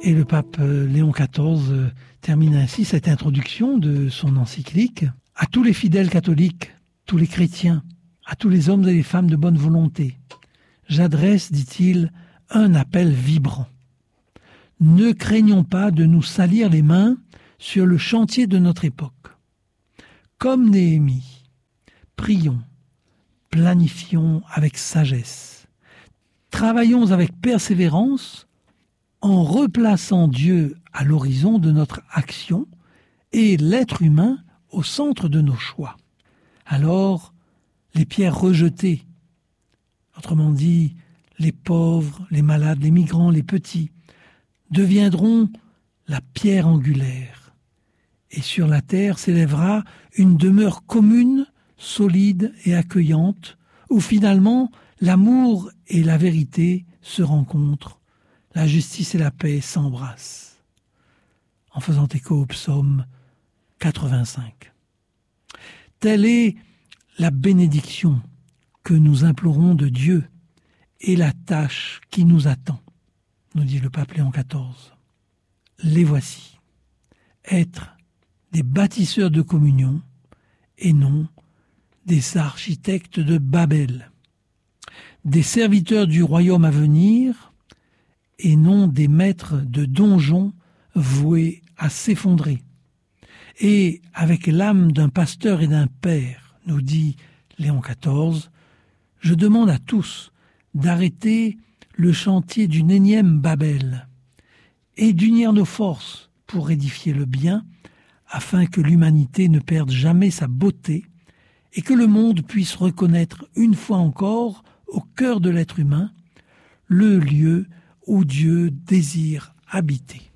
Et le pape Léon XIV termine ainsi cette introduction de son encyclique. À tous les fidèles catholiques, tous les chrétiens, à tous les hommes et les femmes de bonne volonté, j'adresse, dit-il, un appel vibrant. Ne craignons pas de nous salir les mains sur le chantier de notre époque. Comme Néhémie, prions, planifions avec sagesse, travaillons avec persévérance en replaçant Dieu à l'horizon de notre action et l'être humain au centre de nos choix. Alors, les pierres rejetées, autrement dit, les pauvres, les malades, les migrants, les petits, deviendront la pierre angulaire. Et sur la terre s'élèvera une demeure commune, solide et accueillante, où finalement l'amour et la vérité se rencontrent, la justice et la paix s'embrassent. En faisant écho au psaume 85. Telle est la bénédiction que nous implorons de Dieu et la tâche qui nous attend, nous dit le pape Léon XIV. Les voici, être des bâtisseurs de communion et non des architectes de Babel, des serviteurs du royaume à venir et non des maîtres de donjons voués à s'effondrer. Et avec l'âme d'un pasteur et d'un père, nous dit Léon XIV, je demande à tous d'arrêter le chantier d'une énième Babel et d'unir nos forces pour édifier le bien, afin que l'humanité ne perde jamais sa beauté et que le monde puisse reconnaître une fois encore, au cœur de l'être humain, le lieu où Dieu désire habiter.